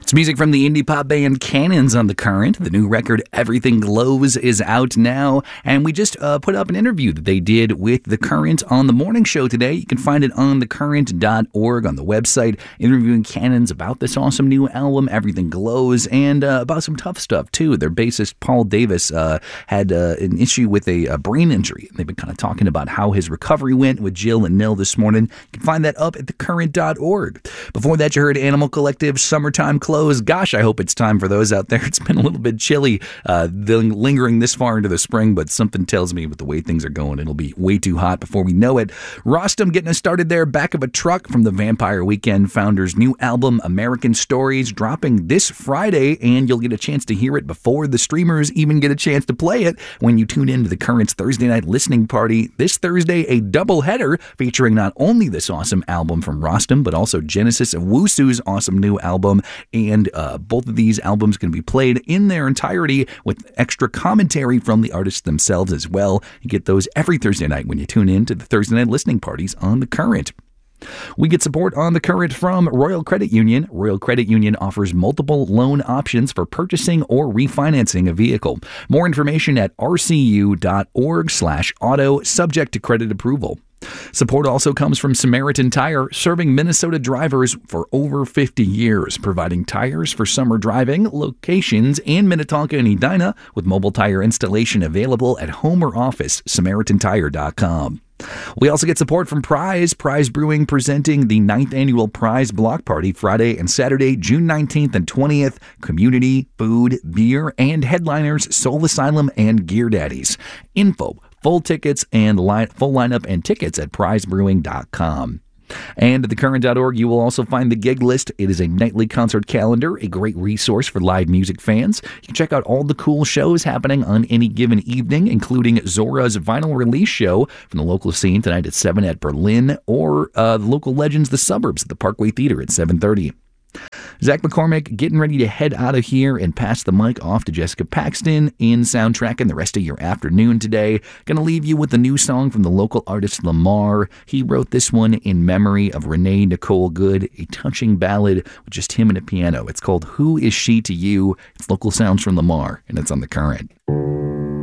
It's music from the indie pop band Cannons on The Current. The new record, Everything Glows, is out now. And we just put up an interview that they did with The Current on the morning show today. You can find it on thecurrent.org on the website, interviewing Cannons about this awesome new album, Everything Glows, and about some tough stuff, too. Their bassist, Paul Davis, had an issue with a brain injury. They've been kind of talking about how his recovery went with Jill and Nil this morning. You can find that up at thecurrent.org. Before that, you heard Animal Collective's Summertime Clothes. Gosh, I hope it's time for those out there. It's been a little bit chilly, lingering this far into the spring, but something tells me with the way things are going, it'll be way too hot before we know it. Rostam getting us started there, Back of a Truck from the Vampire Weekend founders' new album, American Stories, dropping this Friday, and you'll get a chance to hear it before the streamers even get a chance to play it when you tune into the Current's Thursday night listening party. This Thursday, a doubleheader featuring not only this awesome album from Rostam, but also Genesis Owusu's awesome new album. And both of these albums can be played in their entirety with extra commentary from the artists themselves as well. You get those every Thursday night when you tune in to the Thursday night listening parties on The Current. We get support on The Current from Royal Credit Union. Royal Credit Union offers multiple loan options for purchasing or refinancing a vehicle. More information at rcu.org/auto, subject to credit approval. Support also comes from Samaritan Tire, serving Minnesota drivers for over 50 years, providing tires for summer driving, locations in Minnetonka and Edina, with mobile tire installation available at home or office, SamaritanTire.com. We also get support from Prize Brewing, presenting the 9th annual Prize Block Party Friday and Saturday, June 19th and 20th. Community, food, beer, and headliners Soul Asylum and Gear Daddies. Info, full tickets and full lineup and tickets at prizebrewing.com. And at thecurrent.org, you will also find the gig list. It is a nightly concert calendar, a great resource for live music fans. You can check out all the cool shows happening on any given evening, including Zora's vinyl release show from the local scene tonight at 7 at Berlin, or the local legends, The Suburbs, at the Parkway Theater at 7:30. Zach McCormick getting ready to head out of here and pass the mic off to Jessica Paxton in soundtracking the rest of your afternoon today. Gonna leave you with a new song from the local artist Lamar. He wrote this one in memory of Renee Nicole Good, a touching ballad with just him and a piano. It's called Who Is She to You? It's local sounds from Lamar, and it's on The Current.